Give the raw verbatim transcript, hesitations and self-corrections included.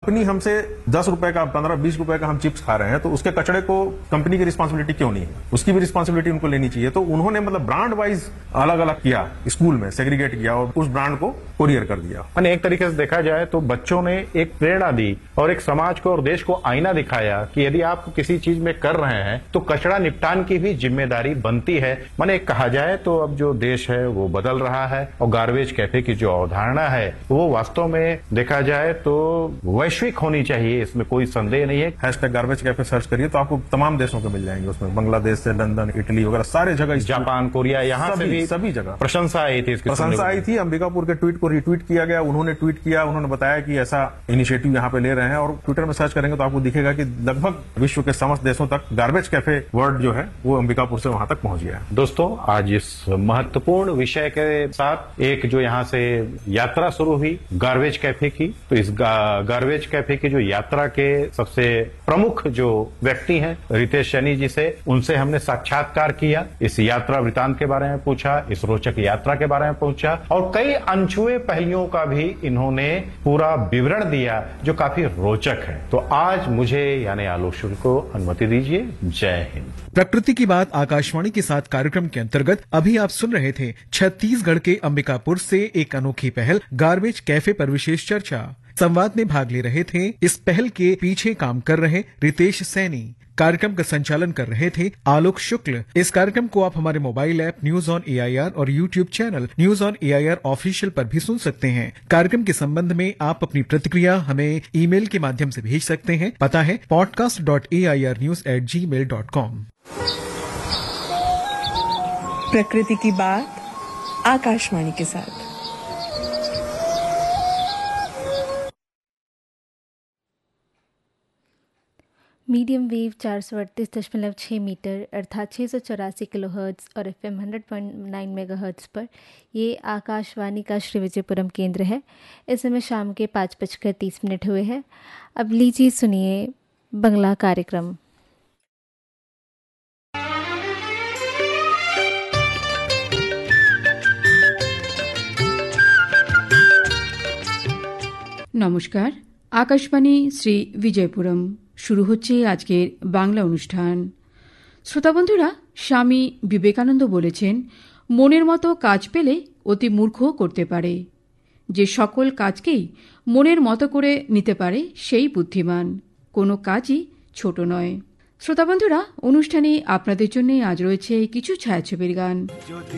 Company हमसे दस रुपए का पंद्रह बीस रुपए का हम चिप्स खा रहे हैं तो उसके कचड़े को कंपनी की रिस्पांसिबिलिटी क्यों नहीं है? उसकी भी रिस्पांसिबिलिटी उनको लेनी चाहिए। तो उन्होंने मतलब ब्रांड वाइज अलग अलग किया, स्कूल में सेग्रीगेट किया और उस ब्रांड को कोरियर कर दिया। यानी एक तरीके से देखा जाए तो बच्चों ने एक प्रेरणा दी और एक समाज को और देश को आईना दिखाया कि यदि आप किसी चीज में कर रहे हैं तो कचरा निपटान की भी जिम्मेदारी बनती है। माने कहा जाए तो अब जो देश है वो बदल रहा है और गार्बेज कैफे की जो अवधारणा है वो वास्तव में देखा जाए तो वैश्विक होनी चाहिए, इसमें कोई संदेह नहीं है। हैशटैग गार्बेज कैफे सर्च करिए तो आपको तमाम देशों के मिल जाएंगे, उसमें बांग्लादेश से लंदन, इटली वगैरह सारे जगह, जापान, कोरिया, यहाँ से भी सभी जगह प्रशंसा आई थी। इसकी प्रशंसा आई थी। अंबिकापुर के ट्वीट को रिट्वीट किया गया, उन्होंने ट्वीट किया, उन्होंने बताया कि ऐसा इनिशिएटिव यहाँ पे ले रहे हैं और ट्विटर में सर्च करेंगे तो आपको दिखेगा कि लगभग विश्व के समस्त देशों तक गार्बेज कैफे वर्ड जो है वो अंबिकापुर से वहां तक पहुंच गया है। दोस्तों, आज इस महत्वपूर्ण विषय के साथ एक जो यहाँ से यात्रा शुरू हुई गार्बेज कैफे की, तो इस गार्बेज कैफे की जो यात्रा के सबसे प्रमुख जो व्यक्ति हैं रितेश सैनी जी से, उनसे हमने साक्षात्कार किया, इस यात्रा वृतांत के बारे में पूछा, इस रोचक यात्रा के बारे में पूछा और कई अनछुए पहलुओं का भी इन्होंने पूरा विवरण दिया जो काफी रोचक है। तो आज मुझे यानी आलोक शुक्ल को अनुमति दीजिए। जय हिंद। प्रकृति की बात आकाशवाणी के साथ कार्यक्रम के अंतर्गत अभी आप सुन रहे थे छत्तीसगढ़ के अंबिकापुर से एक अनोखी पहल गार्बेज कैफे पर विशेष चर्चा। संवाद में भाग ले रहे थे इस पहल के पीछे काम कर रहे रितेश सैनी। कार्यक्रम का संचालन कर रहे थे आलोक शुक्ल। इस कार्यक्रम को आप हमारे mobile app news on AIR और YouTube channel news on AIR official पर भी सुन सकते हैं। कार्यक्रम के संबंध में आप अपनी प्रतिक्रिया हमें ईमेल के माध्यम से भेज सकते हैं। पता है podcast dot A I R news at ji mail dot com. प्रकृति की बात आकाशवाणी के साथ। मीडियम वेव चार सौ अड़तीस दशमलव छः मीटर अर्थात छः सौ चौरासी किलो हर्ट्ज़ और F am hundred point nine mega hertz पर ये आकाशवाणी का श्री विजयपुरम केंद्र है। इस समय शाम के पाँच बजकर तीस मिनट हुए हैं। अब लीजिए सुनिए बंगला कार्यक्रम। নমস্কার, আকাশবাণী শ্রী বিজয়পুরম। শুরু হচ্ছে আজকের বাংলা অনুষ্ঠান। শ্রোতা বন্ধুরা, স্বামী বিবেকানন্দ বলেছেন, মনের মতো কাজ পেলে অতি মূর্খ করতে পারে। যে সকল কাজকেই মনের মতো করে নিতে পারে সেই বুদ্ধিমান। কোনো কাজই ছোট নয়। শ্রোতা বন্ধুরা, অনুষ্ঠানে আপনাদের জন্য আজ রয়েছে কিছু ছায়াছবির গান।